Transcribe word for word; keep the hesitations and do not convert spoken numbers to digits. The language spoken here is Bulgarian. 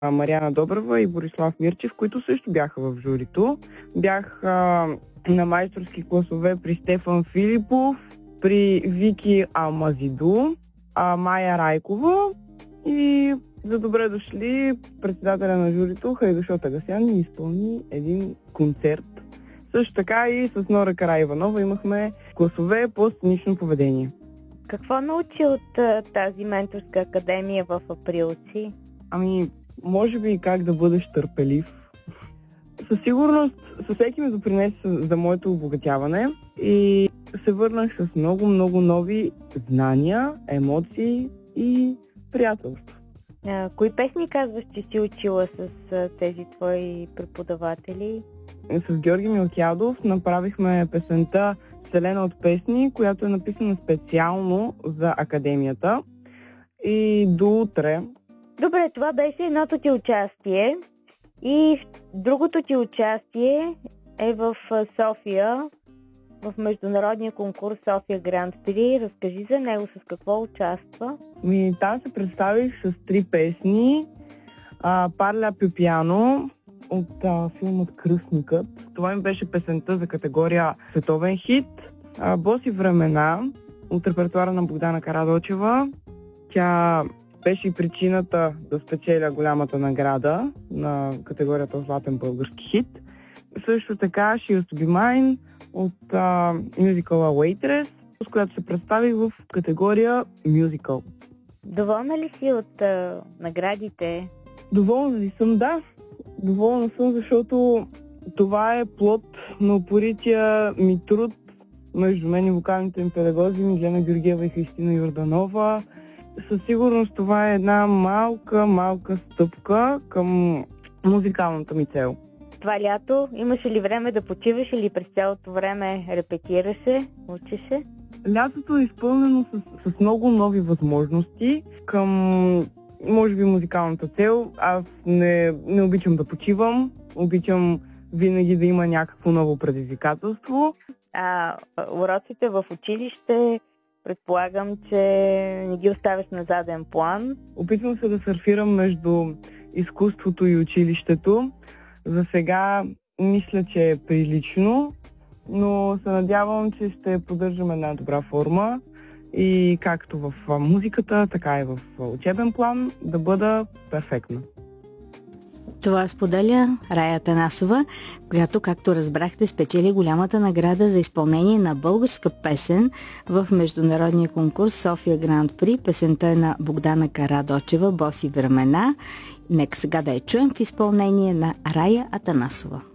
Мариана Добрева и Борислав Мирчев, които също бяха в журито. Бях а, на майсторски класове при Стефан Филипов, при Вики Алмазиду, а, Майя Райкова и за добре дошли председателя на журито Хайдушо Тагасян ни изпълни един концерт. Също така и с Нора Караиванова имахме класове по сценично поведение. Какво научи от а, тази менторска академия в Априлци? Ами, може би как да бъдеш търпелив. Със сигурност, със всеки ми допринесе за моето обогатяване и се върнах с много-много нови знания, емоции и приятелство. А, кои песни казваш, че си учила с а, тези твои преподаватели? С Георги Милтиадов направихме песента "Вселена от песни", която е написана специално за академията. И до утре. Добре, това беше едното ти участие. И другото ти участие е в София, в международния конкурс София Гранд При. Разкажи за него, с какво участва. Ми, там се представих с три песни. Парля Пюпиано от а, филмът "Кръстникът". Това ми беше песента за категория световен хит. А, "Боси времена" от репертуара на Богдана Карадочева. Тя беше и причината да спечеля голямата награда на категорията златен български хит. Също така "She Used to Be Mine" от а, мюзикъла Waitress, с която се представих в категория мюзикъл. Доволна ли си от а, наградите? Доволна ли съм? Да. Доволна съм, защото това е плод на упорития ми труд между мен и вокалните ми педагози Миглена Георгиева и Христина Йорданова. Със сигурност това е една малка, малка стъпка към музикалната ми цел. Това лято имаше ли време да почиваш или през цялото време репетираше, учеше? Лятото е изпълнено с, с много нови възможности към, може би, музикалната цел. Аз не, не обичам да почивам, обичам винаги да има някакво ново предизвикателство. А уроците в училище, предполагам, че не ги оставяш на заден план. Опитвам се да сърфирам между изкуството и училището. За сега мисля, че е прилично, но се надявам, че ще поддържам една добра форма и както в музиката, така и в учебен план да бъда перфектна. Това споделя Рая Атанасова, която, както разбрахте, спечели голямата награда за изпълнение на българска песен в международния конкурс София Гранд При. Песента е на Богдана Карадочева "Боси времена". Нека сега да я чуем в изпълнение на Рая Атанасова.